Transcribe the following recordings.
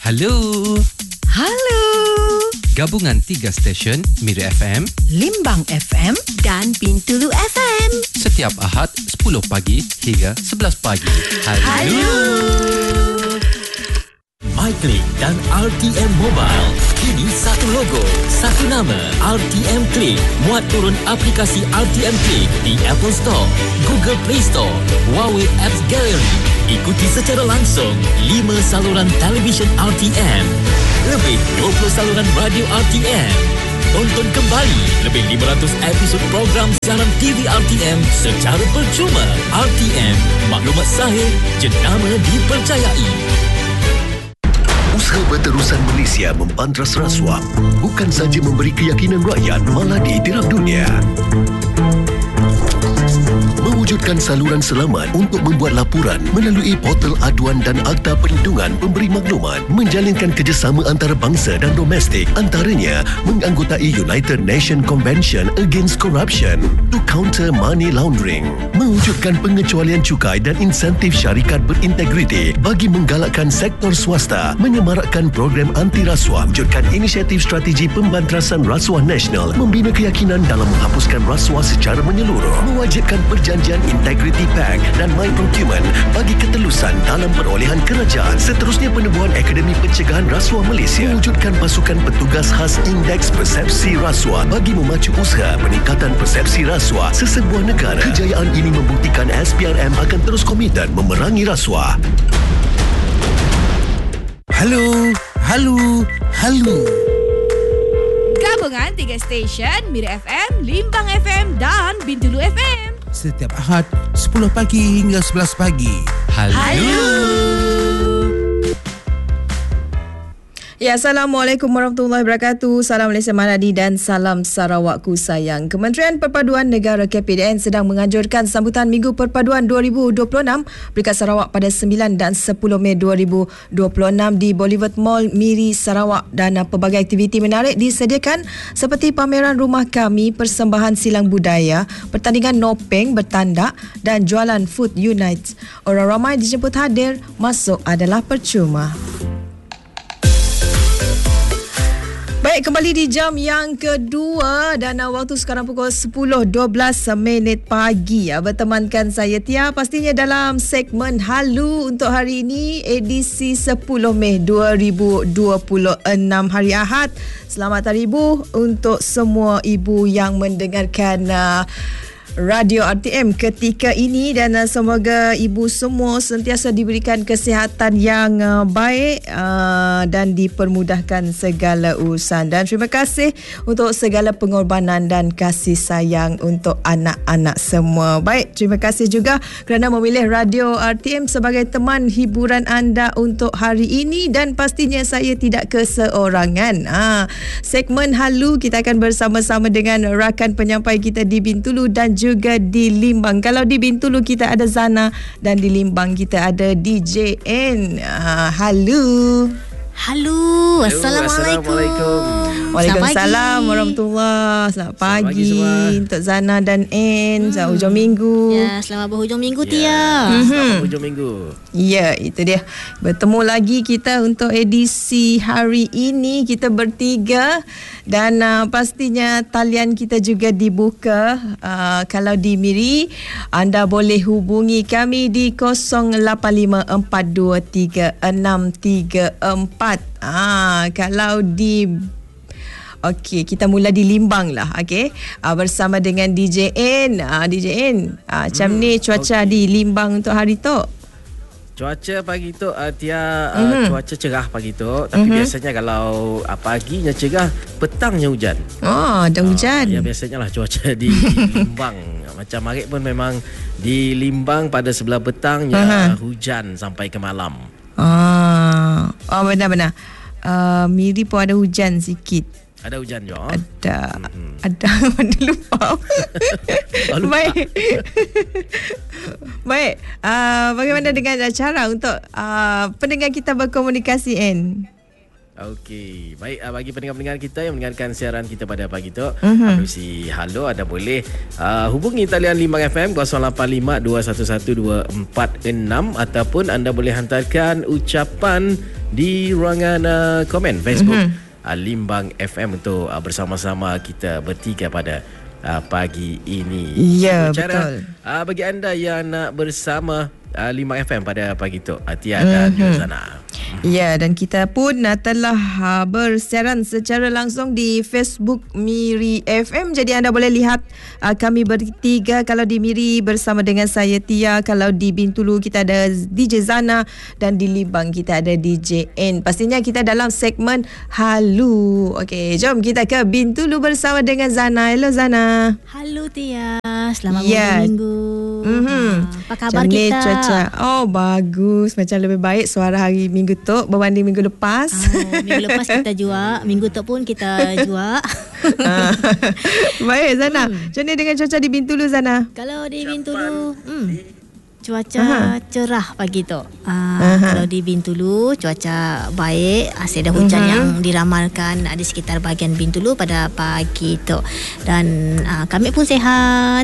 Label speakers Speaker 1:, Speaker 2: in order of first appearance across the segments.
Speaker 1: Halo.
Speaker 2: Halo.
Speaker 1: Gabungan 3 stesen Mira FM,
Speaker 2: Limbang FM dan Bintulu FM.
Speaker 1: Setiap Ahad 10 pagi hingga 11 pagi.
Speaker 2: Halo.
Speaker 3: MyClick dan RTM Mobile. Kini satu logo, satu nama, RTM Click. Muat turun aplikasi RTM Click di Apple Store, Google Play Store, Huawei Apps Gallery. Ikuti secara langsung 5 saluran televisyen RTM, lebih 20 saluran radio RTM. Tonton kembali lebih 500 episod program siaran TV RTM secara percuma. RTM, maklumat sahih, jenama dipercayai.
Speaker 4: Usaha Berterusan Malaysia membantras rasuah bukan saja memberi keyakinan rakyat, malah diiktiraf dunia. Mewujudkan saluran selamat untuk membuat laporan melalui portal aduan dan Akta Perlindungan Pemberi Maklumat, menjalinkan kerjasama antarabangsa dan domestik, antaranya menganggotai United Nations Convention Against Corruption to counter money laundering, mewujudkan pengecualian cukai dan insentif syarikat berintegriti bagi menggalakkan sektor swasta, menyemarakkan program anti rasuah, wujudkan inisiatif strategi pembantrasan rasuah nasional, membina keyakinan dalam menghapuskan rasuah secara menyeluruh, mewajibkan perjanjian Integrity Pact dan My Procurement bagi ketelusan dalam perolehan kerajaan. Seterusnya, penubuhan Akademi Pencegahan Rasuah Malaysia, mewujudkan pasukan petugas khas Indeks Persepsi Rasuah bagi memacu usaha peningkatan persepsi rasuah sesebuah negara. Kejayaan ini membuktikan SPRM akan terus komited memerangi rasuah.
Speaker 5: Halo, halo, halo.
Speaker 2: Gabungan 3 stesen Mira FM, Limbang FM dan Bintulu FM.
Speaker 5: Setiap Ahad 10 pagi hingga 11 pagi.
Speaker 2: Halo. Ya, Assalamualaikum warahmatullahi wabarakatuh. Salam Malaysia Maladi dan salam Sarawakku sayang. Kementerian Perpaduan Negara KPDN sedang menganjurkan sambutan Minggu Perpaduan 2026 Peringkat Sarawak pada 9 dan 10 Mei 2026 di Boulevard Mall Miri Sarawak, dan pelbagai aktiviti menarik disediakan seperti pameran rumah kami, persembahan silang budaya, pertandingan nopeng bertandak dan jualan Food Unite. Orang ramai dijemput hadir, masuk adalah percuma. Baik, kembali di jam yang kedua dan waktu sekarang pukul 10.12 pagi. Bertemankan saya Tia, pastinya dalam segmen Halu untuk hari ini, edisi 10 Mei 2026 hari Ahad. Selamat Hari Ibu untuk semua ibu yang mendengarkan Radio RTM ketika ini, dan semoga ibu semua sentiasa diberikan kesihatan yang baik dan dipermudahkan segala urusan. Dan terima kasih untuk segala pengorbanan dan kasih sayang untuk anak-anak semua. Baik, terima kasih juga kerana memilih Radio RTM sebagai teman hiburan anda untuk hari ini, dan pastinya saya tidak keseorangan. Segmen Halu kita akan bersama-sama dengan rakan penyampai kita di Bintulu dan juga di Limbang. Kalau di Bintulu kita ada Zana dan di Limbang kita ada DJ N. Halo.
Speaker 6: Halo, Assalamualaikum.
Speaker 2: Waalaikumsalam warahmatullahi. Selamat pagi untuk Zana dan N. Selamat hujung minggu.
Speaker 6: Ya, selamat berhujung minggu Tia.
Speaker 7: Selamat berhujung minggu.
Speaker 2: Ya, itu dia. Bertemu lagi kita untuk edisi hari ini, kita bertiga, dan pastinya talian kita juga dibuka. Kalau di Miri, anda boleh hubungi kami di 0854236344. Kalau di okey, kita mula di Limbang lah. Okey, bersama dengan DJ N. DJ N, macam ni cuaca di Limbang untuk hari tu?
Speaker 7: Cuaca pagi tu Tia, cuaca cerah pagi tu. Tapi biasanya kalau paginya cerah, petangnya hujan.
Speaker 2: Ada hujan.
Speaker 7: Ya, biasanya lah cuaca di Limbang. Macam hari pun memang di Limbang pada sebelah petangnya hujan sampai ke malam.
Speaker 2: Benar-benar. Miri pun ada hujan sikit.
Speaker 7: Ada hujan juga?
Speaker 2: Ada. Mana lupa. Baik. Baik. Bagaimana dengan cara untuk pendengar kita berkomunikasi, N?
Speaker 7: Okey, baik, bagi pendengar-pendengar kita yang mendengarkan siaran kita pada pagi tu, melalui Halo, anda boleh hubungi talian Limbang FM 085-211-246, ataupun anda boleh hantarkan ucapan di ruangan komen Facebook Limbang FM untuk bersama-sama kita bertiga pada pagi ini.
Speaker 2: Ya,
Speaker 7: betul. Bagi anda yang nak bersama Limbang FM pada pagi tu, Tia dan Zana.
Speaker 2: Ya, dan kita pun telah bersiaran secara langsung di Facebook Miri FM. Jadi anda boleh lihat kami bertiga. Kalau di Miri bersama dengan saya Tia, kalau di Bintulu kita ada DJ Zana, dan di Limbang kita ada DJ N. Pastinya kita dalam segmen Halu. Okey, jom kita ke Bintulu bersama dengan Zana. Hello Zana.
Speaker 6: Halo Tia. Selamat minggu. Apa khabar
Speaker 2: macam
Speaker 6: kita?
Speaker 2: Cuaca. Oh, bagus. Macam lebih baik suara hari minggu tu berbanding minggu lepas.
Speaker 6: Minggu lepas kita jual, minggu tu pun kita jual.
Speaker 2: Baik Zana. Macam ni dengan cuaca di Bintulu Zana?
Speaker 6: Kalau di Bintulu, cuaca cerah pagi tu. Kalau di Bintulu cuaca baik, asyik ada hujan yang diramalkan di sekitar bahagian Bintulu pada pagi tu. Dan kami pun sihat.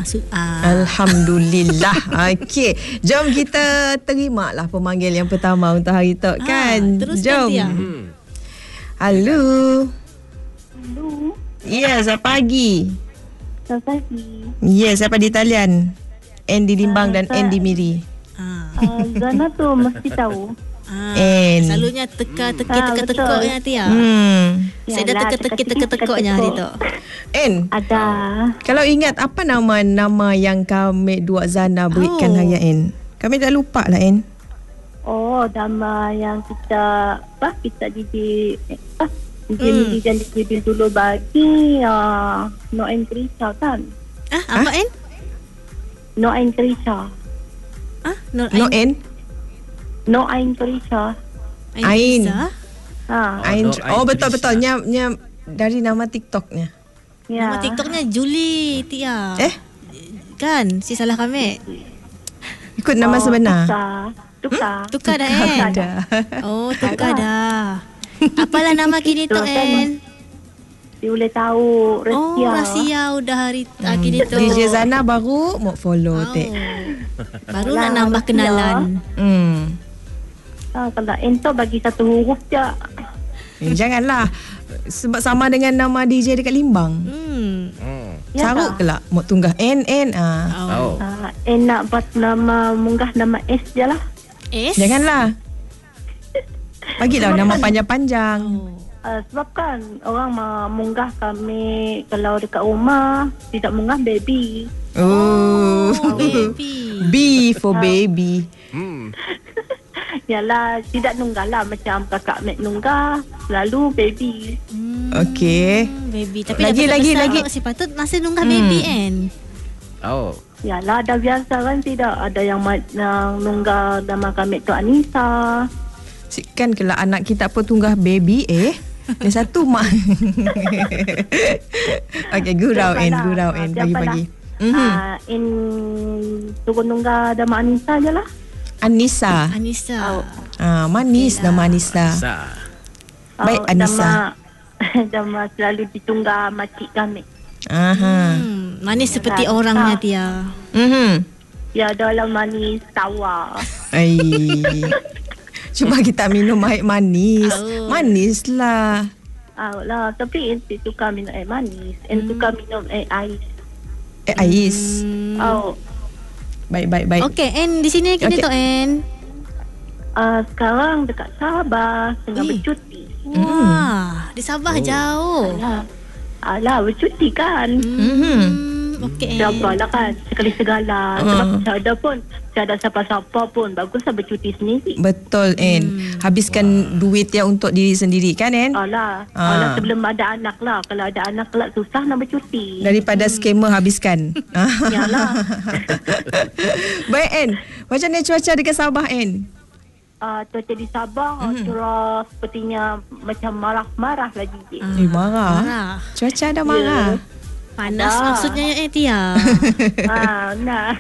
Speaker 2: Alhamdulillah. Okey, jom kita terima lah pemanggil yang pertama untuk hari tu kan.
Speaker 6: Teruskan
Speaker 2: jom.
Speaker 6: Tia.
Speaker 2: Halo.
Speaker 8: Halo.
Speaker 2: Ya, selamat pagi.
Speaker 8: Selamat pagi.
Speaker 2: Ya, siapa di talian? N di Limbang dan N di Miri.
Speaker 8: Zana tu mesti tahu.
Speaker 2: N.
Speaker 6: Selalunya teka-tekoknya Tia. Saya dah teka-tekoknya hari tu.
Speaker 2: N.
Speaker 8: Ada.
Speaker 2: Kalau ingat apa nama yang kami dua Zana berikan hari N? Kami dah lupa lah N.
Speaker 8: Oh, nama yang kita DJ Miri dan DJ dulu bagi Noen Krisha kan?
Speaker 6: Apa N?
Speaker 8: Noen Krisha.
Speaker 2: N.
Speaker 8: Noen Krisha.
Speaker 2: Ain.
Speaker 8: Ain.
Speaker 2: Oh, betul-betul. Nya dari nama TikToknya.
Speaker 8: Ya.
Speaker 6: Nama TikToknya Julie Tia. Kan? Si salah kami.
Speaker 2: Ikut nama sebenar.
Speaker 6: Tukar dah N. Oh, tukar dah. Apalah nama kini tu N?
Speaker 8: Dia boleh tahu Rasia.
Speaker 6: Oh, Rasia udah hari kini tu.
Speaker 2: DJ Zana baru mau follow tek.
Speaker 6: Baru nak nambah kenalan.
Speaker 8: Kalau ento bagi satu huruf je.
Speaker 2: Janganlah. Sebab sama dengan nama DJ dekat Limbang. Saruk kelak mau tunggah N.
Speaker 8: N nak buat nama munggah nama S je lah.
Speaker 6: S?
Speaker 2: Janganlah. Bagilah nama panjang-panjang.
Speaker 8: Sebab kan orang munggah kami kalau dekat rumah tidak munggah baby.
Speaker 2: Oh,
Speaker 6: baby.
Speaker 2: B for baby.
Speaker 8: Yalah, tidak nunggah lah macam kakak Mek nunggah, selalu baby.
Speaker 2: Okey.
Speaker 6: Baby. Tapi
Speaker 2: lagi.
Speaker 6: Sepatut masih nunggah baby kan?
Speaker 7: Oh.
Speaker 8: Yalah, dah biasa kan tidak ada yang nunggah nama kami tu Anissa.
Speaker 2: Kan kalau anak kita pun tunggah baby yang satu mak. Okey, gurau N bagi.
Speaker 8: In turun nunggah nama Anissa je lah.
Speaker 2: Anissa. Manis nama Anissa. Baik Anissa.
Speaker 8: Nama selalu ditunggah makcik kami.
Speaker 6: Manis seperti orangnya Tia.
Speaker 8: Ya, dalam manis tawa.
Speaker 2: Cuma kita minum air manis. Manis lah.
Speaker 8: Lah, tapi ente suka minum air manis. Ente suka minum air ais.
Speaker 2: Ais. Baik.
Speaker 6: Okey, N di sini kini tu N.
Speaker 8: Sekarang dekat Sabah tengah bercuti.
Speaker 6: Wah, di Sabah jauh.
Speaker 8: Alah, bercuti kan.
Speaker 6: Okey.
Speaker 8: Sabarlah kan, sekali segala. Sebab ada siapa-siapa pun baguslah bercuti sendiri.
Speaker 2: Betul N. Habiskan duit ya untuk diri sendiri kan N?
Speaker 8: Alah, sebelum ada anak lah. Kalau ada anak lah susah nak bercuti.
Speaker 2: Daripada skamer habiskan.
Speaker 8: Yalah.
Speaker 2: Baik N. Macam mana cuaca dekat Sabah N?
Speaker 8: Cuaca di Sabah cerah, sepertinya macam marah-marah lagi.
Speaker 2: Marah. Cuaca ada marah.
Speaker 6: Panas maksudnya Tia.
Speaker 8: Nah.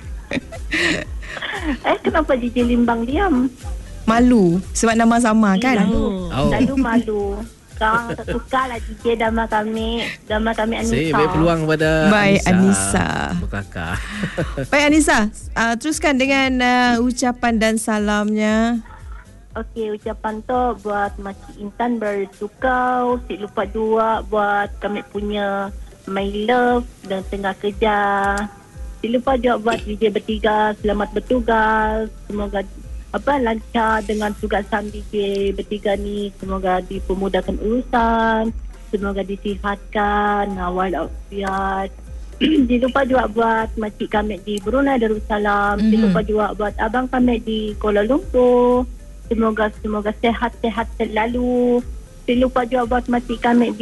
Speaker 8: Kenapa DJ Limbang diam?
Speaker 2: Malu sebab nama sama kan?
Speaker 8: Lalu malu. Sekarang tukarlah DJ nama kami Anissa.
Speaker 7: Saya beri peluang kepada
Speaker 2: Baik Anissa.
Speaker 7: Berkakak.
Speaker 2: Baik Anissa, teruskan dengan ucapan dan salamnya.
Speaker 8: Okey, ucapan tu buat Makcik Intan bertukau. Si lupa dua buat kami punya My Love dan tengah kerja. Si lupa juga buat DJ bertiga selamat bertugas. Semoga lancar dengan tugasan DJ bertiga ni. Semoga dipermudahkan urusan. Semoga disihatkan walafiat. Jangan lupa juga buat makcik kami di Brunei Darussalam. Jangan lupa juga buat abang kami di Kuala Lumpur. Semoga sehat-sehat selalu. Jangan lupa juga buat makcik kami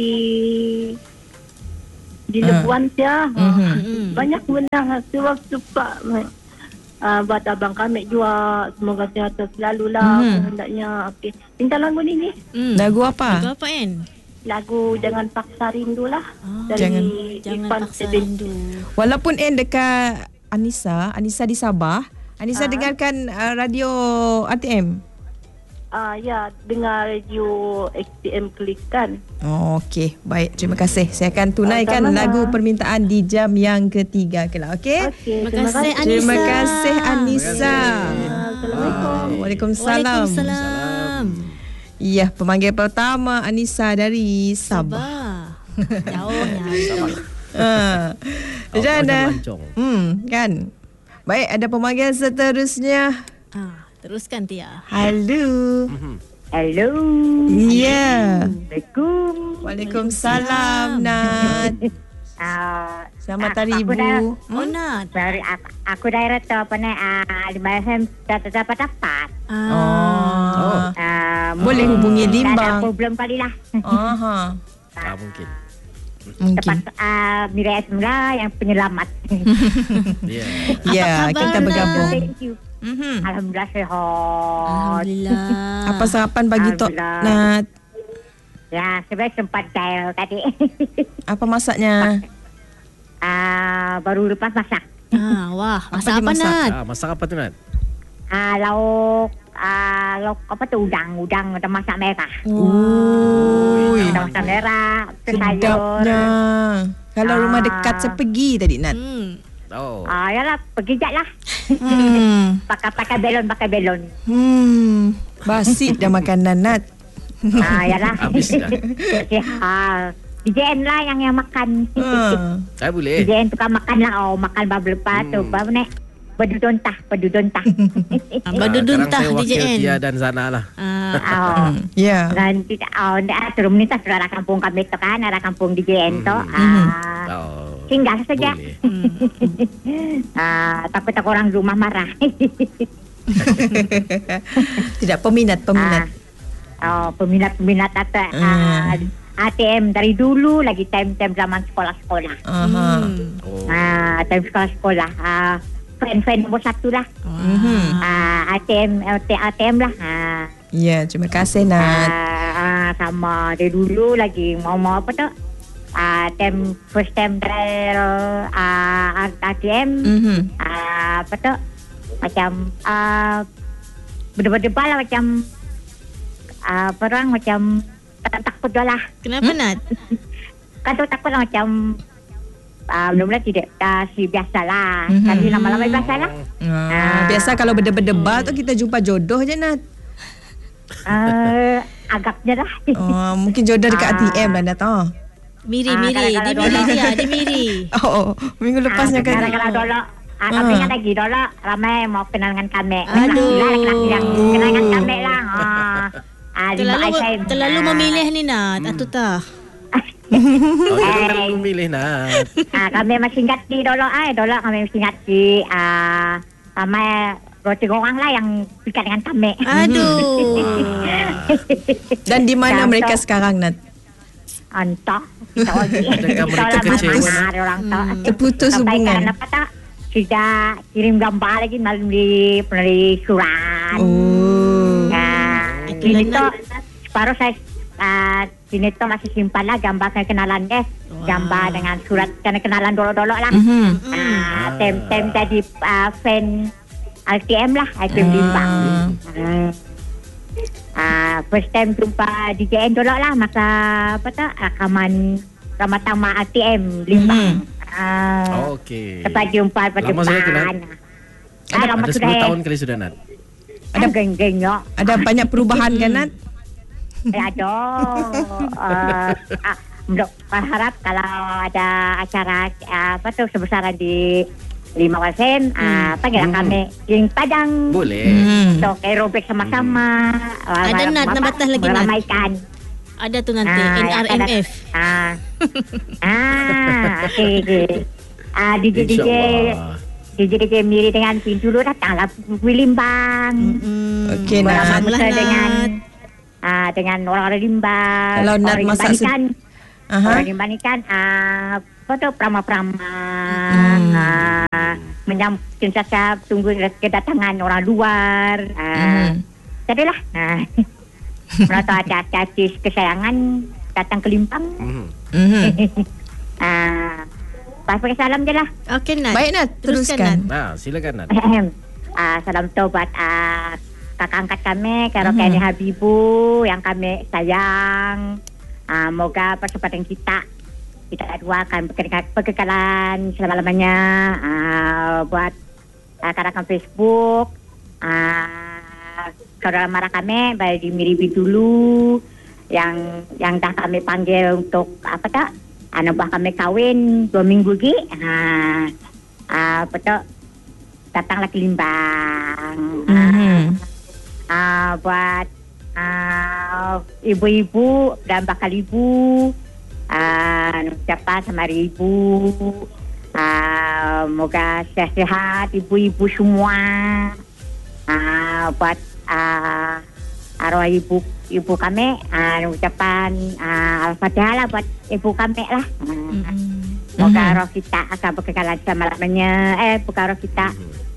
Speaker 8: di Lebuan ya. Banyak menang sebab buat abang kami juga. Semoga sehat selalu lah. Hendaknya. Okey. Minta lagu ni.
Speaker 2: Lagu apa?
Speaker 6: Lagu apa kan?
Speaker 8: Lagu Jangan Paksa Rindu lah.
Speaker 6: Jangan paksa rindu.
Speaker 2: Walaupun dekat Anissa di Sabah, Anissa dengarkan radio RTM.
Speaker 8: Ya, dengar radio XTM Klik kan.
Speaker 2: Oh, okey. Baik, terima kasih. Saya akan tunaikan lagu permintaan di jam yang ketiga kelak. Okey?
Speaker 8: Okey,
Speaker 6: Terima kasih Anissa.
Speaker 2: Terima kasih Anissa.
Speaker 8: Assalamualaikum.
Speaker 2: Waalaikumsalam. Ya, pemanggil pertama Anissa dari Sabah.
Speaker 6: Jauhnya.
Speaker 2: Macam ada. Kan. Baik, ada pemanggil seterusnya.
Speaker 6: Teruskan Tia.
Speaker 2: Halo.
Speaker 8: Hello.
Speaker 2: Ya.
Speaker 8: Assalamualaikum.
Speaker 2: Waalaikumsalam, Nat. Selamat hari Ibu.
Speaker 6: Nat.
Speaker 8: Aku daerah tu apa ni? Limbang dapat.
Speaker 2: Boleh hubungi Limbang.
Speaker 8: Ada problem kali lah.
Speaker 7: Mungkin.
Speaker 8: Tempat Mirai Asmula yang penyelamat.
Speaker 2: Ya, kita bergabung.
Speaker 8: Thank you. Alhamdulillah sehat.
Speaker 6: Alhamdulillah.
Speaker 2: Apa sarapan pagi Tok Nat?
Speaker 8: Ya, sebenarnya sempat dial tadi.
Speaker 2: Apa masaknya?
Speaker 8: Baru lepas masak.
Speaker 6: Wah, masak apa Nat?
Speaker 7: Masak apa tu Nat?
Speaker 8: Lauk apa tu udang ada masak merah. Ada masak merah,
Speaker 2: Sedapnya. Kalau rumah dekat saya pergi tadi Nat.
Speaker 8: Yalah, pergi jap lah. Pakai belon.
Speaker 2: Basit dah makanan Nat.
Speaker 8: Yalah.
Speaker 7: Habis dah.
Speaker 8: DJN lah yang makan.
Speaker 7: Saya boleh.
Speaker 8: DJN tukang makan lah. Makan bubble lepas tu. Apa ni? Berdudontah.
Speaker 6: Berdudontah
Speaker 7: DJN.
Speaker 6: DJN.
Speaker 7: Tia dan Zana lah.
Speaker 2: Ya.
Speaker 8: Nanti turun ni tak arah kampung kami tu kan. Arah kampung DJN tu. Tinggal saja. Takut orang rumah marah.
Speaker 2: Tidak peminat.
Speaker 8: Peminat atau ATM dari dulu lagi time-time zaman sekolah-sekolah. Time sekolah-sekolah. Fan nombor 1 lah. ATM lah.
Speaker 2: Ya, terima kasih Nat.
Speaker 8: Sama dari dulu lagi mau apa tu? First time dari ATM. Apa tu? Macam berdebar lah macam perang macam takut dah lah.
Speaker 6: Kenapa Nat?
Speaker 8: Kan takut lah macam mula-mula tidak si biasalah. Tapi lama-lama biasalah.
Speaker 2: Biasa kalau berdebar tu kita jumpa jodoh je Nat.
Speaker 8: Agaknya lah.
Speaker 2: Mungkin jodoh dekat ATM lah Nat.
Speaker 6: Miri. Dia miri.
Speaker 2: Minggu lepasnya kan.
Speaker 8: Kalau dulu kami ingat lagi dulu ramai mau kenal dengan kami.
Speaker 6: Aduh.
Speaker 8: Kenal dengan kami lah.
Speaker 6: Terlalu memilih ni Nat. Atutah.
Speaker 7: Terlalu memilih Nat.
Speaker 8: Kami masih ingat di dulu. Dulu kami masih ingat di ramai roti goreng lah yang dekat dengan kami.
Speaker 6: Aduh.
Speaker 2: Dan di mana mereka sekarang Nat?
Speaker 8: Entah. Mereka
Speaker 7: kecewa.
Speaker 2: Terputus hubungan.
Speaker 8: Apa tak? Sudah kirim gambar lagi melalui surat. Ini tu separuh saya sini tu masih simpan lah gambar kenalan deh. Gambar dengan surat kenalan dolo-dolo lah. Tem jadi fan RTM lah, RTM Limbang. First time jumpa DJN dulu lah masa apa tu rakaman Ramatama RTM Limbang.
Speaker 7: Okey.
Speaker 8: Sampai jumpa pada
Speaker 7: lama sudah tu Nat? Ada 10 tahun kali sudah Nat?
Speaker 2: Ada
Speaker 9: geng-gengnya.
Speaker 2: Ada banyak perubahan kan Nat?
Speaker 9: Ada. Berharap kalau ada acara sebesaran di 5%, panggil kami King Padang.
Speaker 7: Boleh.
Speaker 9: Untuk aerobik sama-sama.
Speaker 6: Ada Nat batas lagi Nat.
Speaker 9: Meramaikan.
Speaker 6: Ada tu nanti NRMF.
Speaker 9: Okey. DJ Miri dengan Pintu dulu datanglah Limbang.
Speaker 2: Okey Nat.
Speaker 9: Dengan orang-orang Limbang.
Speaker 2: Kalau Nat masak
Speaker 9: orang Limbang ni kan foto prama-prama menyambut sentiasa tunggu kedatangan orang luar. Jadilah merasa ada artis kesayangan datang ke Limbang. Pakai salam je lah.
Speaker 6: Okey Nat.
Speaker 2: Baik Nat, teruskan.
Speaker 7: Silakan Nat.
Speaker 9: Salam taubat kakak angkat kami Karaoke Habibu yang kami sayang. Moga percepatan kita doakan kekekalan selama-lamanya. Buat rakan Facebook, saudara mara kami baik di Miribi dulu yang dah kami panggil untuk anak buah kami kahwin 2 minggu lagi. Datang lagi Limbang. Buat ibu-ibu dan bakal ibu, ucapan sama ibu, moga sehat ibu-ibu semua. Buat arwah ibu kami, ucapan Al-Fatihah lah buat ibu kami lah. Moga roh kita akan berkekalan selama-lamanya. Moga roh kita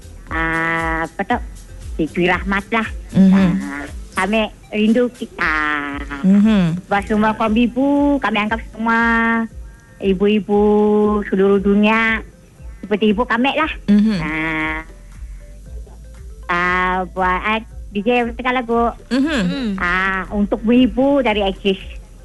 Speaker 9: diberi rahmat lah. Kami rindu kita. Buat semua kaum ibu, kami anggap semua ibu-ibu seluruh dunia seperti ibu kami lah. Buat DJ tekan lagu untuk ibu dari Axis.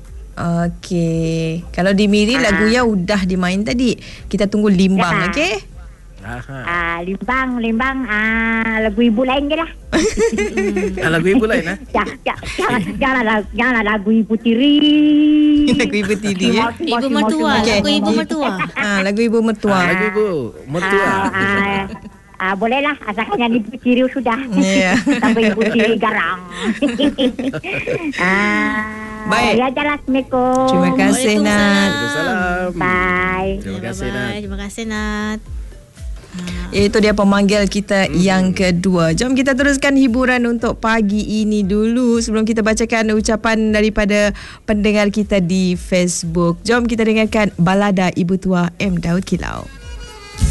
Speaker 2: Okey. Kalau di Miri lagunya udah dimain tadi. Kita tunggu Limbang, okey?
Speaker 9: Limbang lagu ibu lain je lah.
Speaker 7: Lagu ibu lain
Speaker 9: Janganlah lagu ibu tiri.
Speaker 2: Lagu ibu tiri
Speaker 6: Ibu mertua. Lagu ibu mertua.
Speaker 2: Lagu ibu mertua.
Speaker 7: Lagu ibu mertua.
Speaker 9: Bolehlah asalkan ibu tiri sudah. Sampai ibu tiri garang.
Speaker 2: Baik.
Speaker 9: Ya, Assalamualaikum.
Speaker 2: Terima kasih Nat.
Speaker 7: Waalaikumsalam.
Speaker 9: Bye.
Speaker 7: Terima kasih Nat.
Speaker 6: Terima kasih Nat.
Speaker 2: Itu dia pemanggil kita yang kedua. Jom kita teruskan hiburan untuk pagi ini dulu sebelum kita bacakan ucapan daripada pendengar kita di Facebook. Jom kita dengarkan balada Ibu Tua M. Daud Kilau.